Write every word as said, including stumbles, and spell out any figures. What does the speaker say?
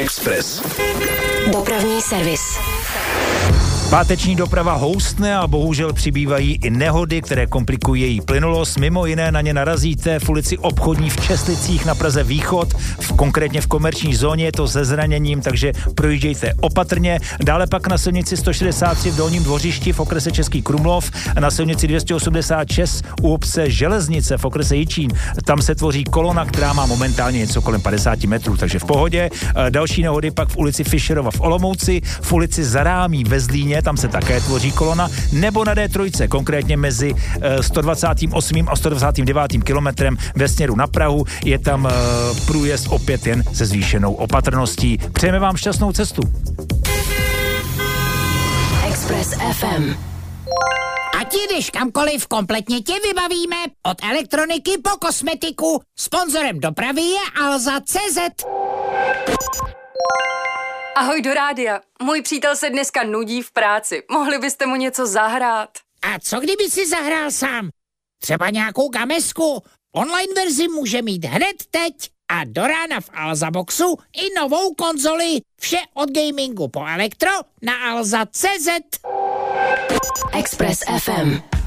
Express. Dopravní servis. Páteční doprava houstne a bohužel přibývají i nehody, které komplikují její plynulost. Mimo jiné na ně narazíte v ulici Obchodní v Česlicích na Praze Východ, v, konkrétně v komerční zóně, je to se zraněním, takže projíždějte opatrně. Dále pak na silnici sto šedesát tři v Dolním Dvořišti v okrese Český Krumlov, na silnici dvě stě osmdesát šest u obce Železnice v okrese Jičín. Tam se tvoří kolona, která má momentálně něco kolem padesát metrů, takže v pohodě. Další nehody pak v ulici Fischerova v Olomouci, v ulici Zarámí ve Zlíně, tam se také tvoří kolona, nebo na D tři, konkrétně mezi sto dvacet osm a sto dvacet devět kilometrem ve směru na Prahu. Je tam průjezd opět jen se zvýšenou opatrností. Přejeme vám šťastnou cestu. Express F M. Ať jdeš kamkoliv, kompletně tě vybavíme. Od elektroniky po kosmetiku. Sponzorem dopravy je Alza tečka cé zet. Ahoj do rádia. Můj přítel se dneska nudí v práci. Mohli byste mu něco zahrát? A co kdyby si zahrál sám? Třeba nějakou gamesku? Online verzi může mít hned teď. A do rána v Alza Boxu i novou konzoli. Vše od gamingu po elektro na alza tečka cé zet. Express F M.